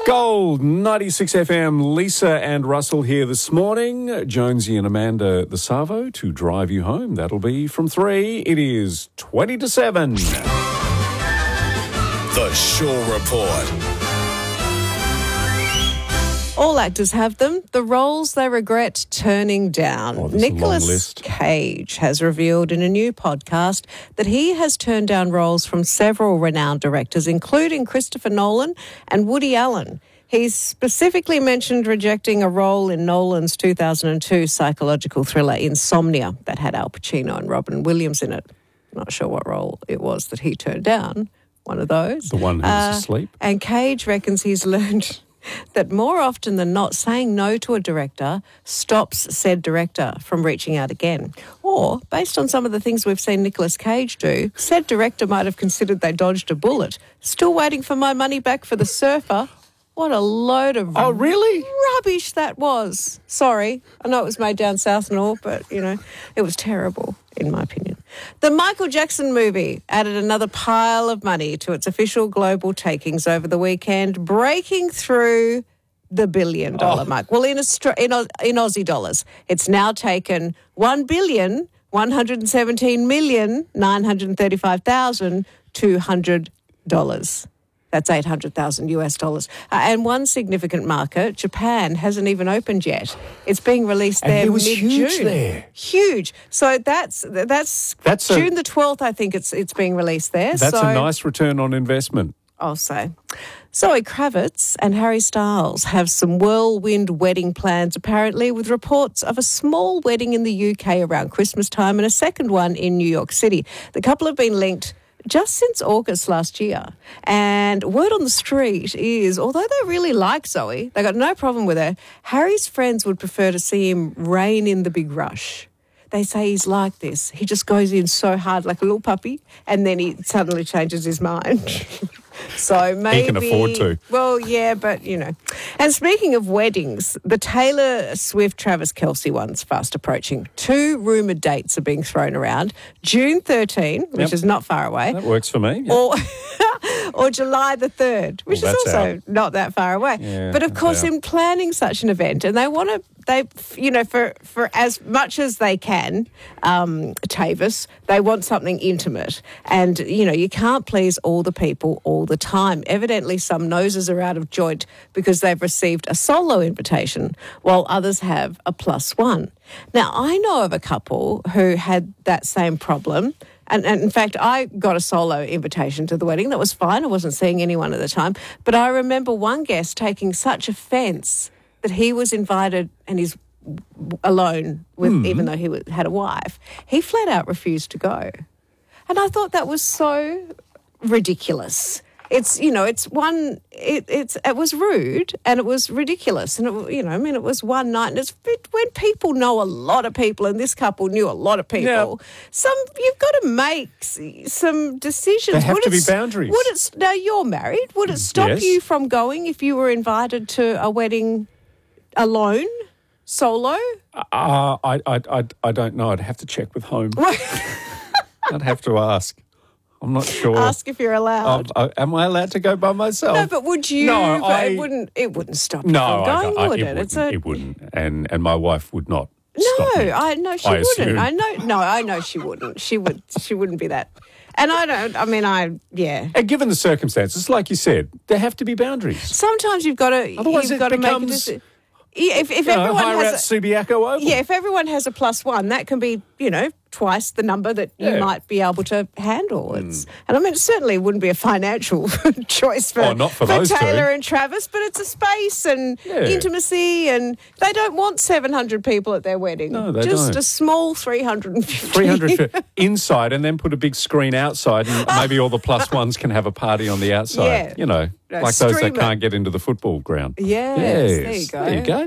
Gold 96 FM. Lisa and Russell here this morning. Jonesy and Amanda the Savo to drive you home. That'll be from 3. It is 20 to 7. The Shaw Report. All actors have them. The roles they regret turning down. Oh, there's a long Nicolas list. Cage has revealed in a new podcast that he has turned down roles from several renowned directors, including Christopher Nolan and Woody Allen. He's specifically mentioned rejecting a role in Nolan's 2002 psychological thriller Insomnia that had Al Pacino and Robin Williams in it. Not sure what role it was that he turned down. One of those. The one who was asleep. And Cage reckons he's learned that more often than not, saying no to a director stops said director from reaching out again. Or, based on some of the things we've seen Nicolas Cage do, said director might have considered they dodged a bullet. Still waiting for my money back for The Surfer. What a load of rubbish that was. Sorry, I know it was made down south and all, but, it was terrible, in my opinion. The Michael Jackson movie added another pile of money to its official global takings over the weekend, breaking through the $1 billion mark. Well, in Aussie dollars, it's now taken $1,117,935,200. That's $800,000 US dollars. And one significant market, Japan, hasn't even opened yet. It's being released there it was mid-June. huge there. Huge. So that's June the 12th, I think it's being released there. That's a nice return on investment. I'll say. Zoe Kravitz and Harry Styles have some whirlwind wedding plans, apparently, with reports of a small wedding in the UK around Christmas time and a second one in New York City. The couple have been linked just since August last year. And word on the street is, although they really like Zoe, they got no problem with her, Harry's friends would prefer to see him rein in the big rush. They say he's like this. He just goes in so hard like a little puppy and then he suddenly changes his mind. So maybe... He can afford to. Well, yeah, but, And speaking of weddings, the Taylor Swift-Travis Kelce one's fast approaching. 2 rumoured dates are being thrown around. June 13, which is not far away. That works for me. Yep. Or July the 3rd, which is also not that far away. Yeah, but, of course, in planning such an event, and they want to... for as much as they can, Tavis, they want something intimate. And, you can't please all the people all the time. Evidently, some noses are out of joint because they've received a solo invitation, while others have a +1. Now, I know of a couple who had that same problem. And in fact, I got a solo invitation to the wedding. That was fine. I wasn't seeing anyone at the time. But I remember one guest taking such offence that he was invited and he's alone with, even though he had a wife. He flat out refused to go. And I thought that was so ridiculous. It was rude and it was ridiculous. And, it was one night. And when people know a lot of people, and this couple knew a lot of people, you've got to make some decisions. There have to be boundaries. Now, you're married. Would it stop you from going if you were invited to a wedding alone, solo? I don't know. I'd have to check with home. I'd have to ask. I'm not sure. Ask if you're allowed. Am I allowed to go by myself? No, but would you? No, it wouldn't stop you from going, would it? It wouldn't. And my wife would not. No, stop me. I know she wouldn't. Assume. I know she wouldn't. She wouldn't be that. And yeah. And given the circumstances, like you said, there have to be boundaries. Sometimes you've got to. Otherwise, you've got to make a decision. If everyone hire out has Subiaco Oval. Yeah, if everyone has a +1, that can be, twice the number that you might be able to handle. It certainly wouldn't be a financial choice for those Taylor two. and Travis, but it's a space and intimacy, and they don't want 700 people at their wedding. No, they Just don't. a small 350. 350 inside, and then put a big screen outside, and maybe all the +1s can have a party on the outside. Yeah. Like those that can't get into the football ground. Yes, there you go. There you go.